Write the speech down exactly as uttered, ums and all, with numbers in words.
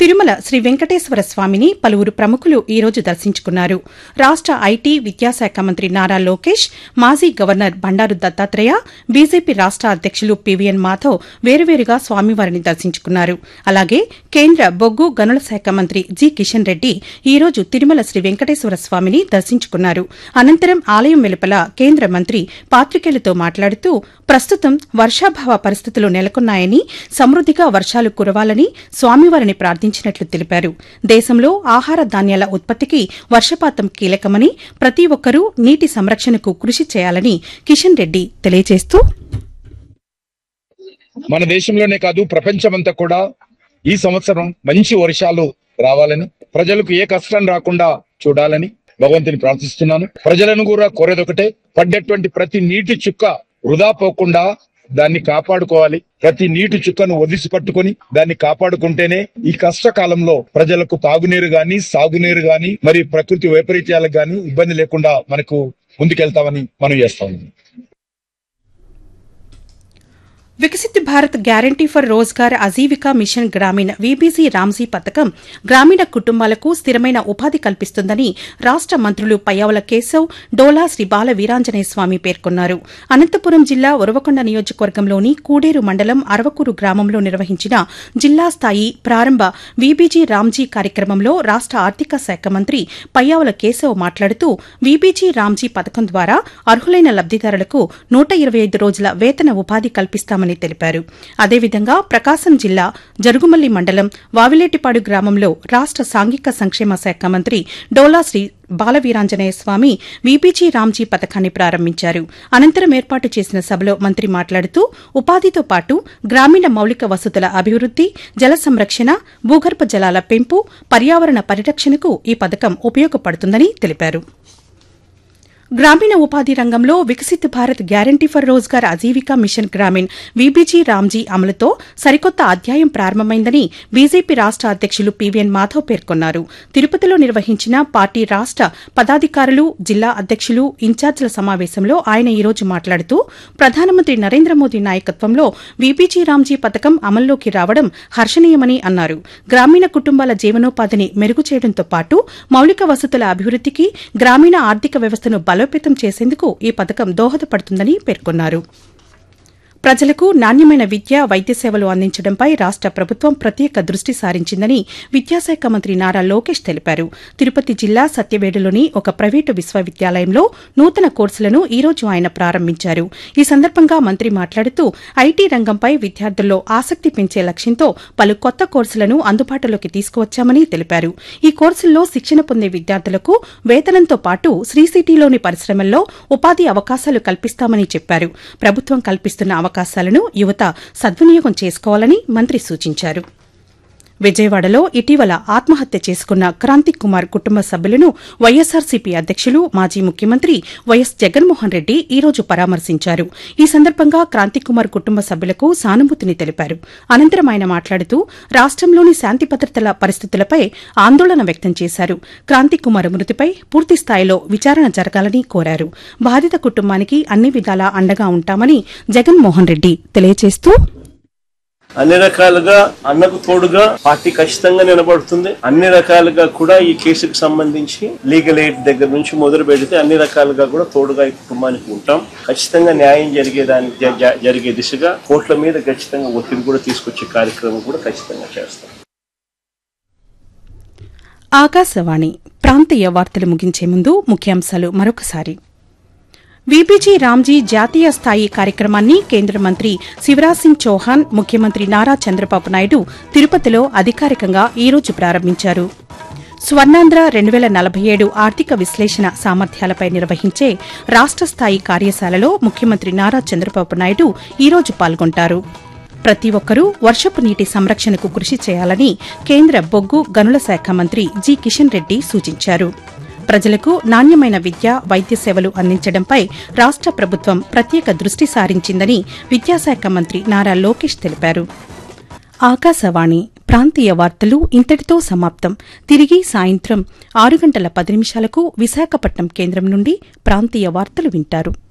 తిరుమల శ్రీ వెంకటేశ్వర స్వామిని పలువురు ప్రముఖులు ఈ రోజు దర్శించుకున్నారు. రాష్ట ఐటీ విద్యాశాఖ మంత్రి నారా లోకేష్, మాజీ గవర్నర్ బండారు దత్తాత్రేయ, బీజేపీ రాష్ట అధ్యకులు పీవీఎన్ మాధవ్ వేరువేరుగా స్వామివారిని దర్శించుకున్నారు. అలాగే కేంద్ర బొగ్గు గనుల శాఖ మంత్రి జి కిషన్ రెడ్డి ఈ రోజు తిరుమల శ్రీ వెంకటేశ్వర స్వామిని దర్శించుకున్నారు. అనంతరం ఆలయం వెలుపల కేంద్ర మంత్రి పాతికేయులతో మాట్లాడుతూ ప్రస్తుతం వర్షాభావ పరిస్థితులు నెలకొన్నాయని, సమృద్దిగా వర్షాలు కురవాలని స్వామివారిని ప్రార్థించినట్లు తెలిపారు. దేశంలో ఆహార ధాన్యాల ఉత్పత్తికి వర్షపాతం కీలకమని, ప్రతి ఒక్కరూ నీటి సంరక్షణకు కృషి చేయాలని కిషన్ రెడ్డి తెలియజేస్తూ, మన దేశంలోనే కాదు ప్రపంచమంతా కూడా ఈ సంవత్సరం మంచి వర్షాలు రావాలని, ప్రజలకు ఏ కష్టం రాకుండా చూడాలని భగవంతుని ప్రార్థిస్తున్నాను. ప్రజలను కూడా కోరేదొకటే, పడ్డటువంటి ప్రతి నీటి చుక్క వృధా పోకుండా దాన్ని కాపాడుకోవాలి. ప్రతి నీటి చుక్కను ఒదిసి పట్టుకొని దాన్ని కాపాడుకుంటేనే ఈ కష్టకాలంలో ప్రజలకు తాగునీరు గాని, సాగునీరు గాని, మరి ప్రకృతి వైపరీత్యాలకు గాని ఇబ్బంది లేకుండా మనకు ముందుకెళ్తామని మనం చేస్తాం. Viksit Bharat guarantee for Rozgar Ajeevika machine గ్రామీణ వీబీజీ రామ్జీ పథకం గ్రామీణ కుటుంబాలకు స్థిరమైన ఉపాధి కల్పిస్తుందని రాష్ట మంత్రులు పయ్యావుల కేశవ్, డోలా శ్రీ బాల వీరాంజనేయ స్వామి పేర్కొన్నారు. అనంతపురం జిల్లా ఉరవకొండ నియోజకవర్గంలోని కూడేరు మండలం అరవకూరు గ్రామంలో నిర్వహించిన జిల్లా స్థాయి ప్రారంభ వీబీజీ రామ్జీ కార్యక్రమంలో రాష్ట ఆర్థిక శాఖ మంత్రి పయ్యావుల కేశవ్ మాట్లాడుతూ, వీబీజీ రామ్జీ పథకం ద్వారా అర్హులైన లబ్దిదారులకు నూట ఇరవై ఐదు రోజుల వేతన ఉపాధి కల్పిస్తామని తెలిపారు. అదేవిధంగా ప్రకాశం జిల్లా జరుగుమల్లి మండలం వావిలేటిపాడు గ్రామంలో రాష్ట సాంఘిక సంక్షేమ శాఖ మంత్రి డోలా శ్రీ బాలవీరాంజనేయ స్వామి వీబీజీ రామ్జీ పథకాన్ని ప్రారంభించారు. అనంతరం ఏర్పాటు చేసిన సభలో మంత్రి మాట్లాడుతూ, ఉపాధితో పాటు గ్రామీణ మౌలిక వసతుల అభివృద్ది, జల సంరక్షణ, భూగర్భ జలాల పెంపు, పర్యావరణ పరిరక్షణకు ఈ పథకం ఉపయోగపడుతుందని తెలిపారు. గ్రామీణ ఉపాధి రంగంలో Viksit Bharat guarantee for Rozgar Ajeevika machine Grameen VBG Ramji అమలుతో సరికొత్త అధ్యాయం ప్రారంభమైందని బీజేపీ రాష్ట అధ్యకులు పీవీఎన్ మాధవ్ పేర్కొన్నారు. తిరుపతిలో నిర్వహించిన పార్టీ రాష్ట పదాధికారులు, జిల్లా అధ్యకులు, ఇన్ఛార్జీల సమావేశంలో ఆయన ఈ రోజు మాట్లాడుతూ, ప్రధానమంత్రి నరేంద్ర మోదీ నాయకత్వంలో వీబీజీ రామ్జీ పథకం అమల్లోకి రావడం హర్షణీయమని అన్నారు. గ్రామీణ కుటుంబాల జీవనోపాధిని మెరుగు చేయడంతో పాటు మౌలిక వసతుల అభివృద్దికి, గ్రామీణ ఆర్థిక వ్యవస్థను బలోపేతం చేసేందుకు ఈ పథకం దోహదపడుతుందని పేర్కొన్నారు. ప్రజలకు నాణ్యమైన విద్య, వైద్య సేవలు అందించడంపై రాష్ట ప్రభుత్వం ప్రత్యేక దృష్టి సారించిందని విద్యాశాఖ మంత్రి నారా లోకేష్ తెలిపారు. తిరుపతి జిల్లా సత్యవేడులోని ఒక ప్రైవేటు విశ్వవిద్యాలయంలో నూతన కోర్సులను ఈ రోజు ఆయన ప్రారంభించారు. ఈ సందర్భంగా మంత్రి మాట్లాడుతూ, ఐటీ రంగంపై విద్యార్థుల్లో ఆసక్తి పెంచే లక్ష్యంతో పలు కొత్త కోర్సులను అందుబాటులోకి తీసుకువచ్చామని తెలిపారు. ఈ కోర్సుల్లో శిక్షణ పొందే విద్యార్థులకు వేతనంతో పాటు శ్రీసిటీలోని పరిశ్రమల్లో ఉపాధి అవకాశాలు కల్పిస్తామని చెప్పారు. ప్రభుత్వం కల్పిస్తున్న అవకాశాలను యువత సద్వినియోగం చేసుకోవాలని మంత్రి సూచించారు. విజయవాడలో ఇటీవల ఆత్మహత్య చేసుకున్న క్రాంతిక్ కుమార్ కుటుంబ సభ్యులను వైఎస్సార్సీపీ అధ్యకులు, మాజీ ముఖ్యమంత్రి వైఎస్ జగన్మోహన్ రెడ్డి ఈ రోజు పరామర్శించారు. ఈ సందర్భంగా క్రాంతిక్ కుమార్ కుటుంబ సభ్యులకు సానుభూతిని తెలిపారు. అనంతరం ఆయన మాట్లాడుతూ, రాష్టంలోని శాంతి భద్రతల పరిస్థితులపై ఆందోళన వ్యక్తం చేశారు. క్రాంతిక్ కుమార్ మృతిపై పూర్తిస్థాయిలో విచారణ జరగాలని కోరారు. బాధిత కుటుంబానికి అన్ని విధాలా అండగా ఉంటామని జగన్మోహన్ రెడ్డి తెలియజేస్తూ, అన్ని రకాలుగా అన్నకు తోడుగా పార్టీ ఖచ్చితంగా నిలబడుతుంది. అన్ని రకాలుగా కూడా ఈ కేసుకు సంబంధించి లీగల్ ఎయిడ్ దగ్గర నుంచి మొదలు పెడితే అన్ని రకాలుగా కూడా తోడుగా ఈ కుటుంబానికి ఉంటాం. ఖచ్చితంగా న్యాయం జరిగేదానికి జరిగే దిశగా కోర్టుల మీద ఖచ్చితంగా ఒత్తిడి కూడా తీసుకొచ్చే కార్యక్రమం కూడా ఖచ్చితంగా చేస్తాం. ఆకాశవాణి ప్రాంతీయ వార్తలు ముగించే ముందు ముఖ్యాంశాలు మరొకసారి. వీబీజీ రామ్జీ జాతీయ స్థాయి కార్యక్రమాన్ని కేంద్ర మంత్రి శివరాజ్ సింగ్ చౌహాన్, ముఖ్యమంత్రి నారా చంద్రబాబు నాయుడు తిరుపతిలో అధికారికంగా ఈ రోజు ప్రారంభించారు. స్వర్ణాంధ్ర రెండు వేల నలభై ఏడు ఆర్థిక విశ్లేషణ సామర్థ్యాలపై నిర్వహించే రాష్ట స్థాయి కార్యశాలలో ముఖ్యమంత్రి నారా చంద్రబాబు నాయుడు ఈ రోజు పాల్గొంటారు. ప్రతి ఒక్కరూ వర్షపు నీటి సంరక్షణకు కృషి చేయాలని కేంద్ర బొగ్గు గనుల శాఖ మంత్రి జి కిషన్ రెడ్డి సూచించారు. ప్రజలకు నాణ్యమైన విద్య, వైద్య సేవలు అందించడంపై రాష్ట ప్రభుత్వం ప్రత్యేక దృష్టి సారించిందని విద్యాశాఖ మంత్రి నారా లోకేష్ తెలిపారు. ఆకాశవాణి ప్రాంతీయ వార్తలు ఇంతటితో సమాప్తం. తిరిగి సాయంత్రం ఆరు గంటల పది నిమిషాలకు విశాఖపట్నం కేంద్రం నుండి ప్రాంతీయ వార్తలు వింటారు.